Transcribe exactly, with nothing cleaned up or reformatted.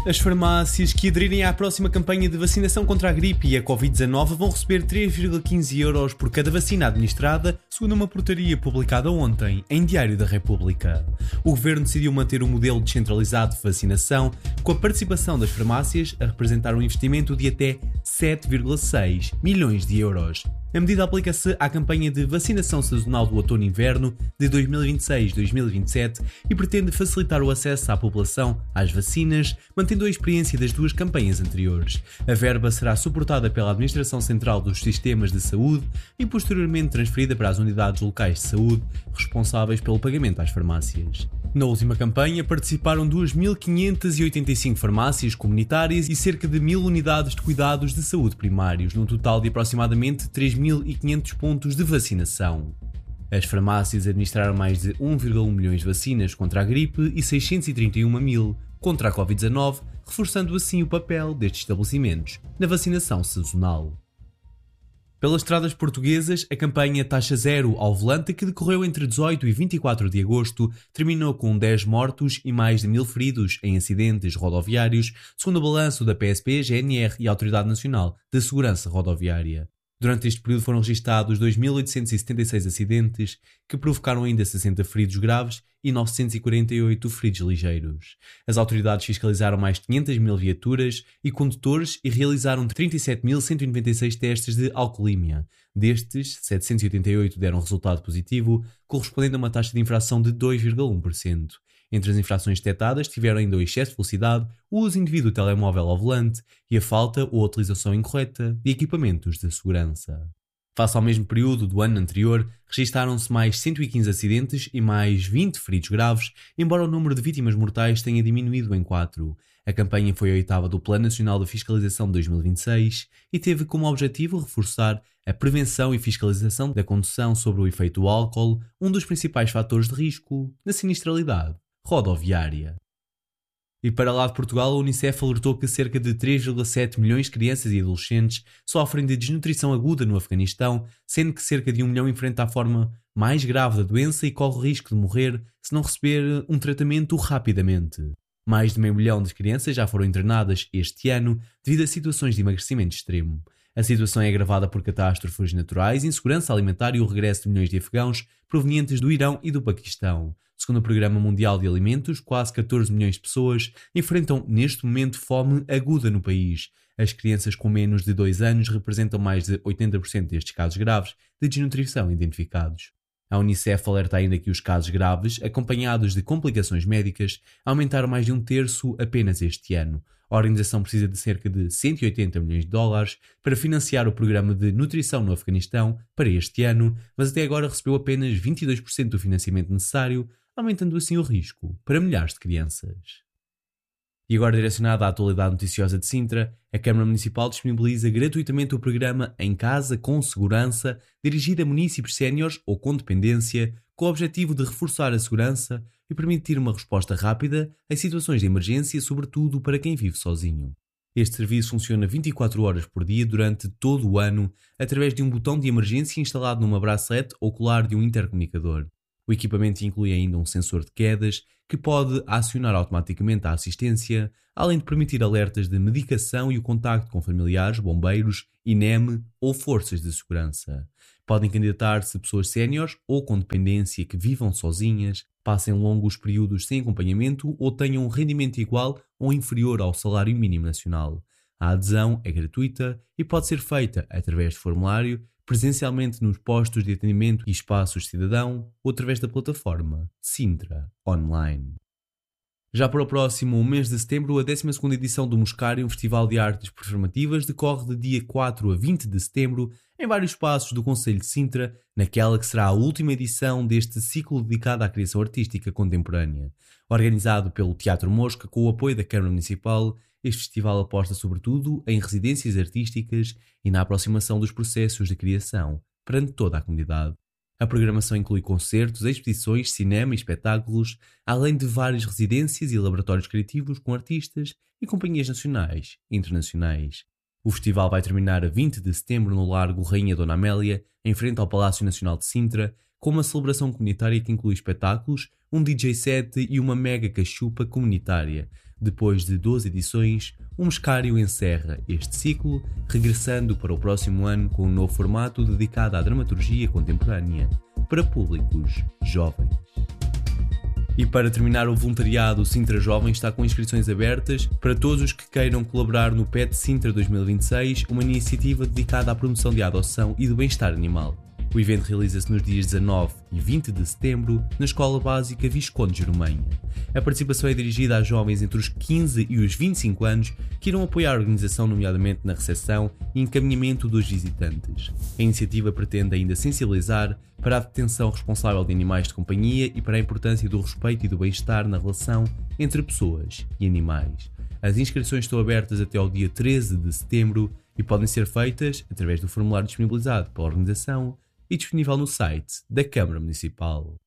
As farmácias que aderirem à próxima campanha de vacinação contra a gripe e a covid dezanove vão receber três vírgula quinze euros por cada vacina administrada, segundo uma portaria publicada ontem em Diário da República. O governo decidiu manter um modelo descentralizado de vacinação, com a participação das farmácias a representar um investimento de até sete vírgula seis milhões de euros. A medida aplica-se à campanha de vacinação sazonal do outono-inverno de dois mil e vinte e seis a dois mil e vinte e sete e pretende facilitar o acesso à população às vacinas, mantendo a experiência das duas campanhas anteriores. A verba será suportada pela Administração Central dos Sistemas de Saúde e posteriormente transferida para as unidades locais de saúde, responsáveis pelo pagamento às farmácias. Na última campanha participaram duas mil quinhentas e oitenta e cinco farmácias comunitárias e cerca de mil unidades de cuidados de saúde primários, num total de aproximadamente três mil e quinhentos pontos de vacinação. As farmácias administraram mais de um vírgula um milhões de vacinas contra a gripe e seiscentos e trinta e uma mil contra a covid dezanove, reforçando assim o papel destes estabelecimentos na vacinação sazonal. Pelas estradas portuguesas, a campanha Taxa Zero ao Volante, que decorreu entre dezoito e vinte e quatro de agosto, terminou com dez mortos e mais de mil feridos em acidentes rodoviários, segundo o balanço da P S P, G N R e Autoridade Nacional de Segurança Rodoviária. Durante este período foram registados dois mil oitocentos e setenta e seis acidentes, que provocaram ainda sessenta feridos graves e novecentos e quarenta e oito feridos ligeiros. As autoridades fiscalizaram mais de quinhentas mil viaturas e condutores e realizaram trinta e sete mil cento e noventa e seis testes de alcoolemia. Destes, setecentos e oitenta e oito deram resultado positivo, correspondendo a uma taxa de infração de dois vírgula um por cento. Entre as infrações detectadas tiveram ainda o excesso de velocidade, o uso indevido do telemóvel ao volante e a falta ou a utilização incorreta de equipamentos de segurança. Face ao mesmo período do ano anterior, registaram-se mais cento e quinze acidentes e mais vinte feridos graves, embora o número de vítimas mortais tenha diminuído em quatro. A campanha foi a oitava do Plano Nacional de Fiscalização de dois mil e vinte e seis e teve como objetivo reforçar a prevenção e fiscalização da condução sobre o efeito do álcool, um dos principais fatores de risco na sinistralidade rodoviária. E para lá de Portugal, a Unicef alertou que cerca de três vírgula sete milhões de crianças e adolescentes sofrem de desnutrição aguda no Afeganistão, sendo que cerca de um milhão enfrenta a forma mais grave da doença e corre o risco de morrer se não receber um tratamento rapidamente. Mais de meio milhão de crianças já foram internadas este ano devido a situações de emagrecimento extremo. A situação é agravada por catástrofes naturais, insegurança alimentar e o regresso de milhões de afegãos provenientes do Irão e do Paquistão. Segundo o Programa Mundial de Alimentos, quase catorze milhões de pessoas enfrentam neste momento fome aguda no país. As crianças com menos de dois anos representam mais de oitenta por cento destes casos graves de desnutrição identificados. A Unicef alerta ainda que os casos graves, acompanhados de complicações médicas, aumentaram mais de um terço apenas este ano. A organização precisa de cerca de cento e oitenta milhões de dólares para financiar o programa de nutrição no Afeganistão para este ano, mas até agora recebeu apenas vinte e dois por cento do financiamento necessário, aumentando assim o risco para milhares de crianças. E agora, direcionada à atualidade noticiosa de Sintra, a Câmara Municipal disponibiliza gratuitamente o programa Em Casa com Segurança, dirigido a munícipes séniores ou com dependência, com o objetivo de reforçar a segurança e permitir uma resposta rápida em situações de emergência, sobretudo para quem vive sozinho. Este serviço funciona vinte e quatro horas por dia durante todo o ano, através de um botão de emergência instalado numa bracelete ou colar de um intercomunicador. O equipamento inclui ainda um sensor de quedas que pode acionar automaticamente a assistência, além de permitir alertas de medicação e o contacto com familiares, bombeiros, I N E M ou forças de segurança. Podem candidatar-se pessoas séniores ou com dependência que vivam sozinhas, passem longos períodos sem acompanhamento ou tenham um rendimento igual ou inferior ao salário mínimo nacional. A adesão é gratuita e pode ser feita através de formulário, presencialmente nos postos de atendimento e espaços de cidadão ou através da plataforma Sintra Online. Já para o próximo mês de setembro, a décima segunda edição do Muscário, um festival de artes performativas, decorre de dia quatro a vinte de setembro em vários espaços do concelho de Sintra, naquela que será a última edição deste ciclo dedicado à criação artística contemporânea. Organizado pelo Teatro Mosca com o apoio da Câmara Municipal, este festival aposta sobretudo em residências artísticas e na aproximação dos processos de criação perante toda a comunidade. A programação inclui concertos, exposições, cinema e espetáculos, além de várias residências e laboratórios criativos com artistas e companhias nacionais e internacionais. O festival vai terminar a vinte de setembro no Largo Rainha Dona Amélia, em frente ao Palácio Nacional de Sintra, com uma celebração comunitária que inclui espetáculos, um D J set e uma mega cachupa comunitária. Depois de doze edições, o Mescário encerra este ciclo, regressando para o próximo ano com um novo formato dedicado à dramaturgia contemporânea, para públicos jovens. E para terminar, o voluntariado Sintra Jovem está com inscrições abertas para todos os que queiram colaborar no P E T Sintra dois mil e vinte e seis, uma iniciativa dedicada à promoção de adoção e do bem-estar animal. O evento realiza-se nos dias dezanove e vinte de setembro na Escola Básica Visconde de Jerumanha. A participação é dirigida a jovens entre os quinze e os vinte e cinco anos que irão apoiar a organização, nomeadamente na recepção e encaminhamento dos visitantes. A iniciativa pretende ainda sensibilizar para a detenção responsável de animais de companhia e para a importância do respeito e do bem-estar na relação entre pessoas e animais. As inscrições estão abertas até ao dia treze de setembro e podem ser feitas através do formulário disponibilizado pela organização e disponível no site da Câmara Municipal.